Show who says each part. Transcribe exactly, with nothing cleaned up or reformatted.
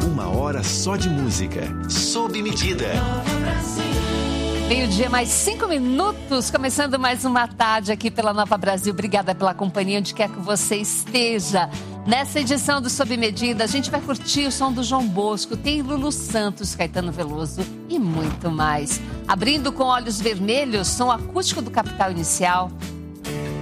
Speaker 1: Uma hora só de música, sob medida.
Speaker 2: Meio-dia, mais cinco minutos, começando mais uma tarde aqui pela Nova Brasil. Obrigada pela companhia, onde quer que você esteja. Nessa edição do Sob Medida, a gente vai curtir o som do João Bosco, tem Lulu Santos, Caetano Veloso e muito mais. Abrindo com Olhos Vermelhos, som acústico do Capital Inicial.